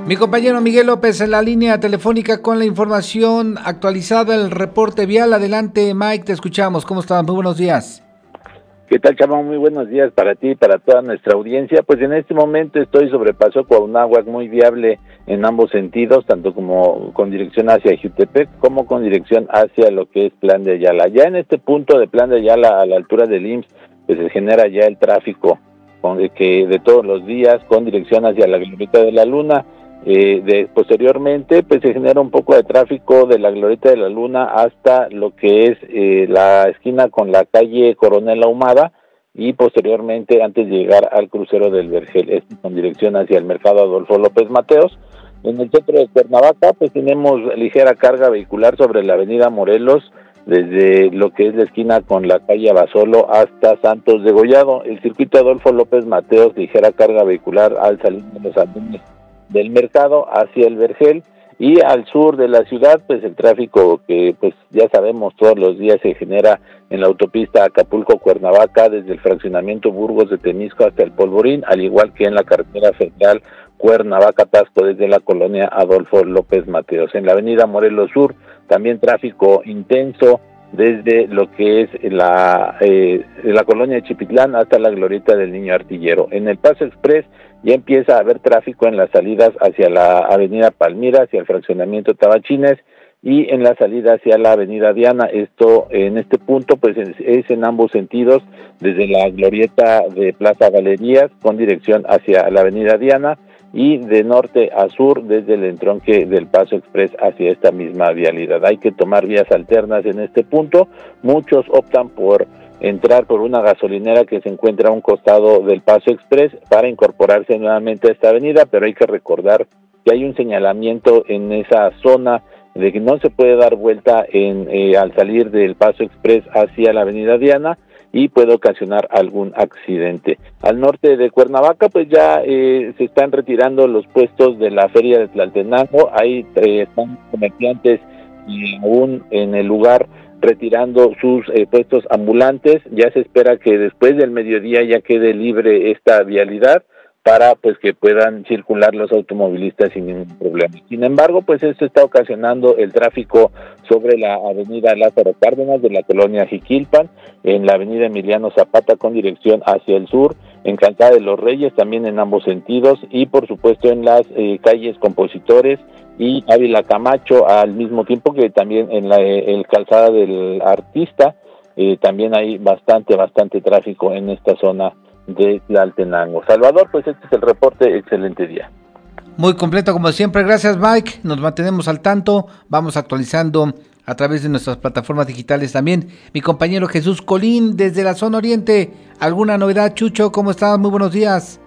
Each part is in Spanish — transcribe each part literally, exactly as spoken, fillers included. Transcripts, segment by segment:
Mi compañero Miguel López en la línea telefónica con la información actualizada, el reporte vial. Adelante, Mike, te escuchamos. ¿Cómo estás? Muy buenos días. ¿Qué tal, Chama? Muy buenos días para ti y para toda nuestra audiencia. Pues en este momento estoy sobre Paso Cuauhnáhuac, muy viable en ambos sentidos, tanto como con dirección hacia Jutepec como con dirección hacia lo que es Plan de Ayala. Ya en este punto de Plan de Ayala, a la altura del I M S S, pues se genera ya el tráfico con, que de todos los días con dirección hacia la Glorieta de la Luna. Eh, de, posteriormente pues se genera un poco de tráfico de la Glorieta de la Luna hasta lo que es eh, la esquina con la calle Coronel Ahumada, y posteriormente antes de llegar al crucero del Vergel, es con dirección hacia el mercado Adolfo López Mateos. En el centro de Cuernavaca pues tenemos ligera carga vehicular sobre la avenida Morelos, desde lo que es la esquina con la calle Abasolo hasta Santos de Gollado. El circuito Adolfo López Mateos, ligera carga vehicular al salir de los andenes del mercado hacia el Vergel, y al sur de la ciudad pues el tráfico que pues ya sabemos todos los días se genera en la autopista Acapulco-Cuernavaca, desde el fraccionamiento Burgos de Temisco hasta el Polvorín, al igual que en la carretera federal Cuernavaca-Tasco desde la colonia Adolfo López Mateos. En la avenida Morelos Sur también tráfico intenso desde lo que es la, eh, la colonia de Chipitlán hasta la Glorieta del Niño Artillero. En el Paso Express ya empieza a haber tráfico en las salidas hacia la avenida Palmira, hacia el fraccionamiento Tabachines, y en la salida hacia la avenida Diana. Esto en este punto pues es, es en ambos sentidos, desde la Glorieta de Plaza Galerías con dirección hacia la avenida Diana, y de norte a sur desde el entronque del Paso Express hacia esta misma vialidad. Hay que tomar vías alternas en este punto. Muchos optan por entrar por una gasolinera que se encuentra a un costado del Paso Express para incorporarse nuevamente a esta avenida, pero hay que recordar que hay un señalamiento en esa zona de que no se puede dar vuelta en eh, al salir del Paso Express hacia la avenida Diana, y puede ocasionar algún accidente. Al norte de Cuernavaca pues ya eh, se están retirando los puestos de la feria de Tlaltenango. Ahí eh, están comerciantes y aún en el lugar retirando sus eh, puestos ambulantes. Ya se espera que después del mediodía ya quede libre esta vialidad para pues que puedan circular los automovilistas sin ningún problema. Sin embargo, pues esto está ocasionando el tráfico sobre la avenida Lázaro Cárdenas de la colonia Jiquilpan, en la avenida Emiliano Zapata con dirección hacia el sur, en Calzada de los Reyes también en ambos sentidos, y por supuesto en las eh, calles Compositores y Ávila Camacho, al mismo tiempo que también en la eh, el Calzada del Artista. Eh, también hay bastante, bastante tráfico en esta zona de Tlaltenango. Salvador, pues este es el reporte. Excelente día. Muy completo como siempre, gracias Mike, nos mantenemos al tanto, vamos actualizando a través de nuestras plataformas digitales también. Mi compañero Jesús Colín desde la zona oriente, ¿alguna novedad, Chucho? ¿Cómo estás? Muy buenos días.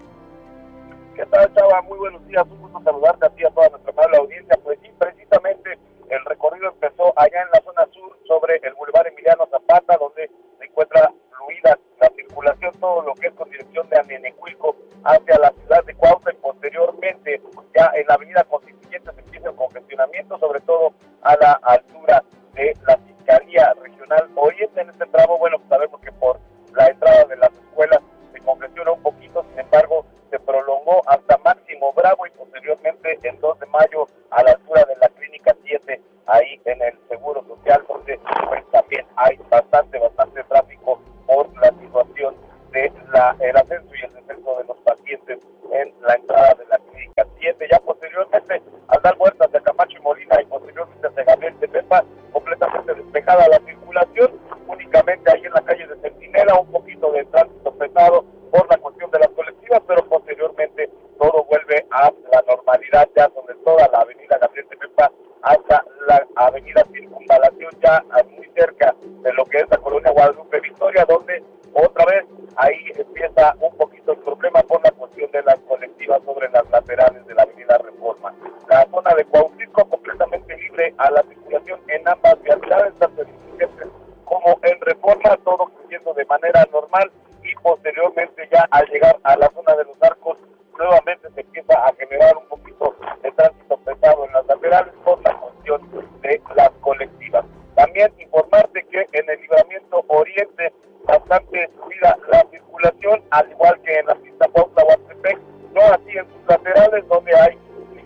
¿Qué tal, Chava? Muy buenos días, un gusto saludarte a ti y a toda nuestra amable audiencia. Pues sí, precisamente el recorrido empezó allá en la zona sur, sobre el Boulevard Emiliano Zapata, donde se encuentra fluida la circulación, todo lo que es con dirección de Anenecuilco hacia la ciudad de Cuautla, y posteriormente ya en la avenida Constituyente se empieza el congestionamiento, sobre todo a la altura de la Fiscalía Regional Oriente. En este tramo, bueno, pues sabemos que por la entrada de las escuelas se congestiona un poquito, sin embargo se prolongó hasta Máximo Bravo y posteriormente en dos de mayo a la altura de la Clínica siete, ahí en el Seguro Social, donde pues también hay bastante, bastante tráfico por la situación de la, el ascenso y el descenso de los pacientes en la entrada de la Clínica siete. Ya posteriormente, al dar vueltas hacia Camacho y Molina y posteriormente hacia Gabriel de Pepa, completamente despejada la circulación, únicamente ahí en la calle de Centinela un poquito de tránsito pesado por la cuestión de las colectivas, pero posteriormente todo vuelve a la normalidad ya sobre toda la avenida Gabriel de Pepa hasta la avenida Circunvalación, ya muy cerca de lo que es la colonia Guadalupe Victoria, donde otra vez ahí empieza un poquito el problema por la cuestión de las colectivas sobre las laterales de la avenida Reforma. La zona de Cuautla completamente libre a la circulación en ambas vialidades, tanto en Insurgentes como en Reforma, todo fluyendo de manera normal, y posteriormente ya al llegar a la zona de los Arcos nuevamente se empieza a generar un poquito de tránsito pesado en las laterales por la cuestión de las colectivas. También informarte que en el libramiento oriente bastante fluida la circulación, al igual que en la pista Cuautla-Huastepec, no así en sus laterales, donde hay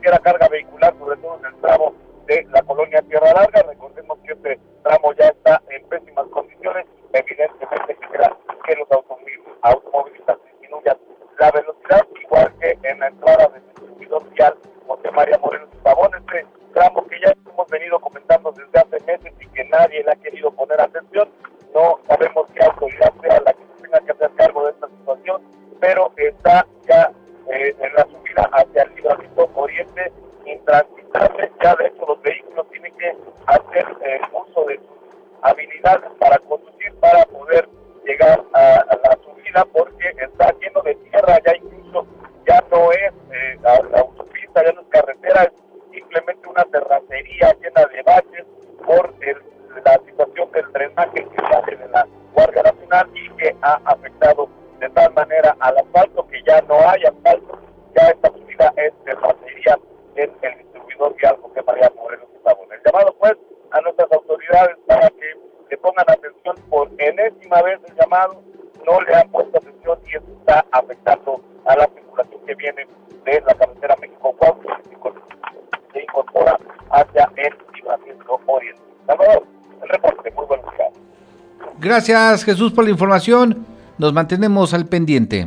cualquiera carga vehicular, sobre todo en el tramo de la colonia Tierra Larga. Recordemos que este tramo ya está en pésimas condiciones, evidentemente quisiera que los automovilistas disminuyan la velocidad, igual que en la entrada del distribuidor vial José María Morelos y Pavón, este tramo que ya hemos venido comentando desde hace meses y que nadie le ha querido poner atención. No sabemos qué autoridad sea la que tenga que hacer cargo de esta situación, pero está ya eh, en la subida hacia el libramiento oriente intransitable. Ya de hecho los vehículos tienen que hacer eh, uso de sus habilidades para conducir para poder llegar a, a la subida, porque está lleno de tierra, ya incluso ya no es eh, la, la autopista, ya no es carretera, es simplemente una terracería llena de baches por el, la situación del drenaje que sale de la Guardia Nacional y que ha afectado de tal manera al asfalto que ya no hay asfalto, ya esta subida es terracería en el distribuidor vial José María Morelos y Pavón. El llamado pues a nuestras autoridades para que le pongan atención, por enésima vez el llamado, no le han puesto atención y eso está afectando a la circulación que viene de la carretera México-Cuautla, se incorpora hacia el libramiento oriente. Salvador, el reporte, muy buenos días. Gracias, Jesús, por la información. Nos mantenemos al pendiente.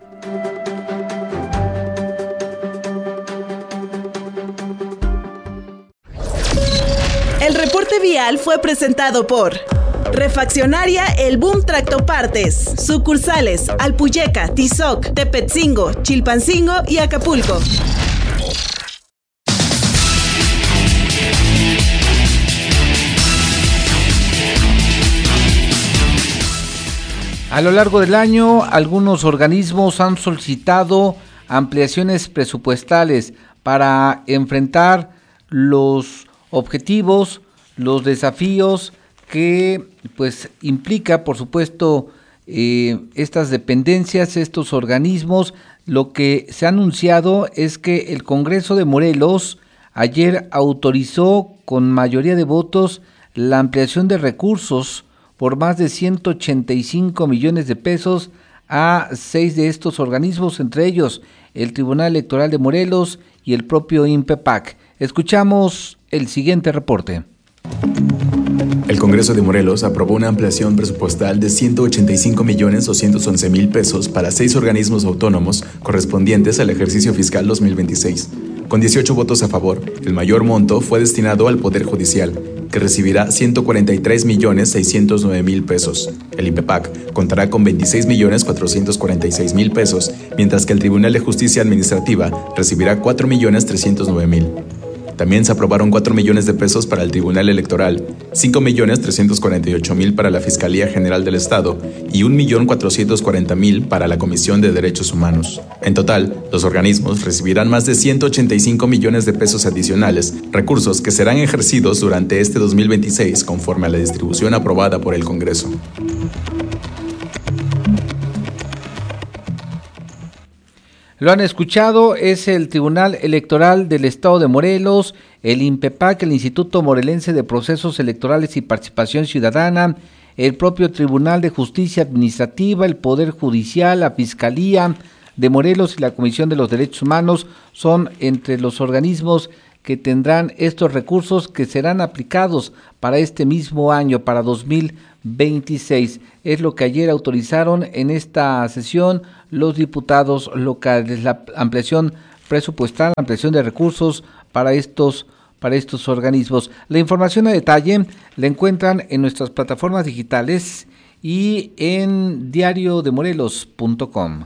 El reporte vial fue presentado por Refaccionaria El Boom Tractopartes, sucursales Alpuyeca, Tizoc, Tepetzingo, Chilpancingo y Acapulco. A lo largo del año, algunos organismos han solicitado ampliaciones presupuestales para enfrentar los objetivos, los desafíos que pues implica, por supuesto, eh, estas dependencias, estos organismos. Lo que se ha anunciado es que el Congreso de Morelos ayer autorizó con mayoría de votos la ampliación de recursos por más de ciento ochenta y cinco millones de pesos a seis de estos organismos, entre ellos el Tribunal Electoral de Morelos y el propio INPEPAC. Escuchamos el siguiente reporte. El Congreso de Morelos aprobó una ampliación presupuestal de ciento ochenta y cinco millones doscientos once mil pesos para seis organismos autónomos correspondientes al ejercicio fiscal dos mil veintiséis. Con dieciocho votos a favor, el mayor monto fue destinado al Poder Judicial, que recibirá ciento cuarenta y tres millones seiscientos nueve mil pesos. El INPEPAC contará con veintiséis millones cuatrocientos cuarenta y seis mil pesos, mientras que el Tribunal de Justicia Administrativa recibirá cuatro millones trescientos nueve mil. También se aprobaron cuatro millones de pesos para el Tribunal Electoral, cinco millones trescientos cuarenta y ocho mil para la Fiscalía General del Estado y un millón cuatrocientos cuarenta mil para la Comisión de Derechos Humanos. En total, los organismos recibirán más de ciento ochenta y cinco millones de pesos adicionales, recursos que serán ejercidos durante este dos mil veintiséis conforme a la distribución aprobada por el Congreso. Lo han escuchado, es el Tribunal Electoral del Estado de Morelos, el INPEPAC, el Instituto Morelense de Procesos Electorales y Participación Ciudadana, el propio Tribunal de Justicia Administrativa, el Poder Judicial, la Fiscalía de Morelos y la Comisión de los Derechos Humanos son entre los organismos que tendrán estos recursos que serán aplicados para este mismo año, para dos mil veintiséis. Es lo que ayer autorizaron en esta sesión los diputados locales, la ampliación presupuestal, la ampliación de recursos para estos para estos organismos. La información a detalle la encuentran en nuestras plataformas digitales y en diario de morelos punto com.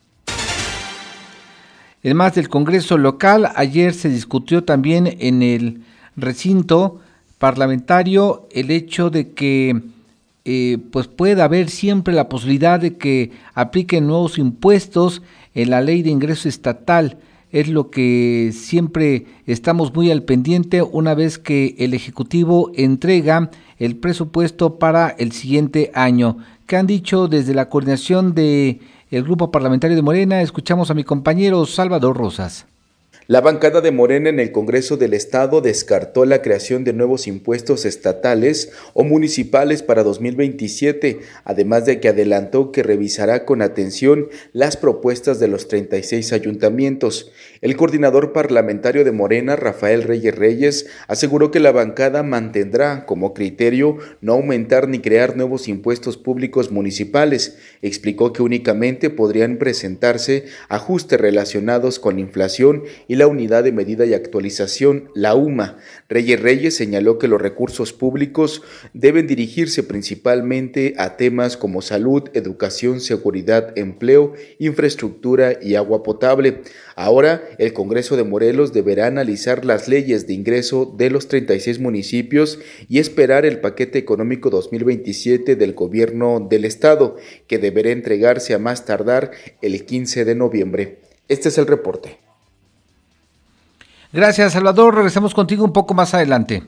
Además del Congreso local, ayer se discutió también en el recinto parlamentario el hecho de que eh, pues pueda haber siempre la posibilidad de que apliquen nuevos impuestos en la ley de ingreso estatal. Es lo que siempre estamos muy al pendiente una vez que el Ejecutivo entrega el presupuesto para el siguiente año. ¿Qué han dicho desde la coordinación de el Grupo Parlamentario de Morena? Escuchamos a mi compañero Salvador Rosas. La bancada de Morena en el Congreso del Estado descartó la creación de nuevos impuestos estatales o municipales para dos mil veintisiete, además de que adelantó que revisará con atención las propuestas de los treinta y seis ayuntamientos. El coordinador parlamentario de Morena, Rafael Reyes Reyes, aseguró que la bancada mantendrá como criterio no aumentar ni crear nuevos impuestos públicos municipales. Explicó que únicamente podrían presentarse ajustes relacionados con la inflación y la Unidad de Medida y Actualización, la U M A. Reyes Reyes señaló que los recursos públicos deben dirigirse principalmente a temas como salud, educación, seguridad, empleo, infraestructura y agua potable. Ahora, el Congreso de Morelos deberá analizar las leyes de ingreso de los treinta y seis municipios y esperar el paquete económico dos mil veintisiete del gobierno del estado, que deberá entregarse a más tardar el quince de noviembre. Este es el reporte. Gracias, Salvador. Regresamos contigo un poco más adelante.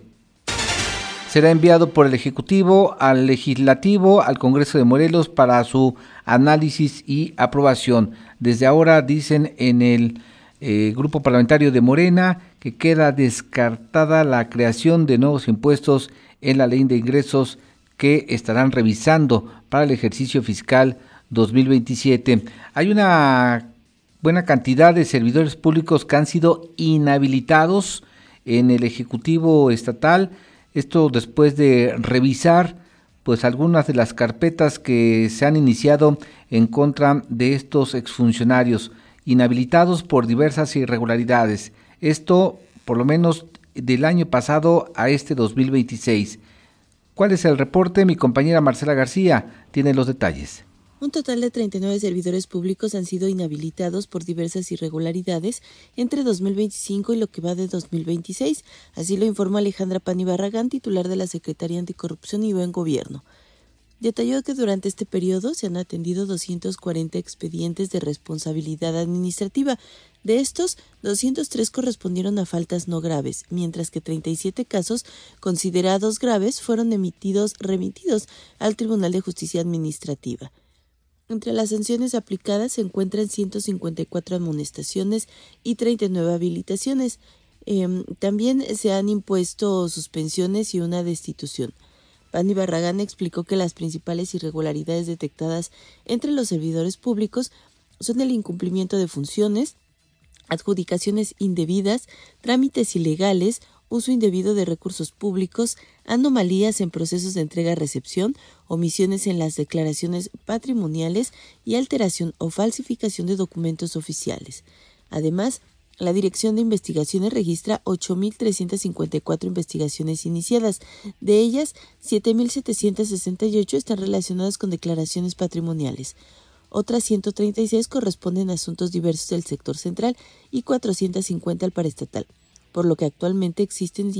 Será enviado por el Ejecutivo al Legislativo, al Congreso de Morelos, para su análisis y aprobación. Desde ahora dicen en el eh, Grupo Parlamentario de Morena que queda descartada la creación de nuevos impuestos en la Ley de Ingresos que estarán revisando para el ejercicio fiscal dos mil veintisiete. Hay una buena cantidad de servidores públicos que han sido inhabilitados en el Ejecutivo Estatal. Esto después de revisar pues algunas de las carpetas que se han iniciado en contra de estos exfuncionarios inhabilitados por diversas irregularidades. Esto por lo menos del año pasado a este dos mil veintiséis. ¿Cuál es el reporte? Mi compañera Marcela García tiene los detalles. Un total de treinta y nueve servidores públicos han sido inhabilitados por diversas irregularidades entre dos mil veinticinco y lo que va de dos mil veintiséis. Así lo informó Alejandra Pani Barragán, titular de la Secretaría Anticorrupción y Buen Gobierno. Detalló que durante este periodo se han atendido doscientos cuarenta expedientes de responsabilidad administrativa. De estos, doscientos tres correspondieron a faltas no graves, mientras que treinta y siete casos considerados graves fueron emitidos, remitidos al Tribunal de Justicia Administrativa. Entre las sanciones aplicadas se encuentran ciento cincuenta y cuatro amonestaciones y treinta y nueve habilitaciones. Eh, también se han impuesto suspensiones y una destitución. Pani Barragán explicó que las principales irregularidades detectadas entre los servidores públicos son el incumplimiento de funciones, adjudicaciones indebidas, trámites ilegales, uso indebido de recursos públicos, anomalías en procesos de entrega-recepción, omisiones en las declaraciones patrimoniales y alteración o falsificación de documentos oficiales. Además, la Dirección de Investigaciones registra ocho mil trescientas cincuenta y cuatro investigaciones iniciadas. De ellas, siete mil setecientas sesenta y ocho están relacionadas con declaraciones patrimoniales. Otras ciento treinta y seis corresponden a asuntos diversos del sector central y cuatrocientos cincuenta al paraestatal, por lo que actualmente existen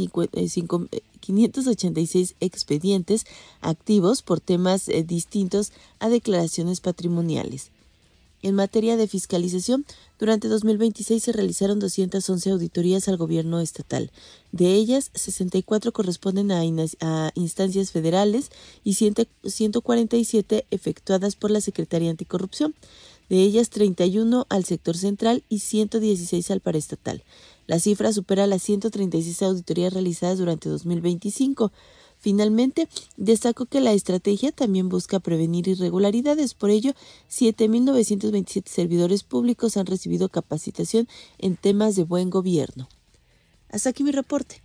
quinientos ochenta y seis expedientes activos por temas eh, distintos a declaraciones patrimoniales. En materia de fiscalización, durante dos mil veintiséis se realizaron doscientas once auditorías al gobierno estatal. De ellas, sesenta y cuatro corresponden a, in- a instancias federales y ciento cuarenta y siete efectuadas por la Secretaría Anticorrupción. De ellas, treinta y uno al sector central y ciento dieciséis al paraestatal. La cifra supera las ciento treinta y seis auditorías realizadas durante dos mil veinticinco. Finalmente, destacó que la estrategia también busca prevenir irregularidades. Por ello, siete mil novecientos veintisiete servidores públicos han recibido capacitación en temas de buen gobierno. Hasta aquí mi reporte.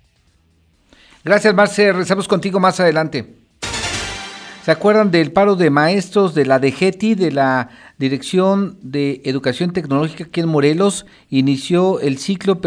Gracias, Marce. Regresamos contigo más adelante. ¿Se acuerdan del paro de maestros de la DGETI, de la Dirección de Educación Tecnológica aquí en Morelos? Inició el ciclo